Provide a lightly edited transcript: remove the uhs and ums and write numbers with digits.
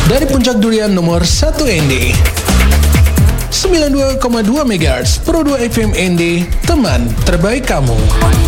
Dari Puncak Durian nomor 1 ND 92,2 MHz Pro 2 FM ND, teman terbaik kamu.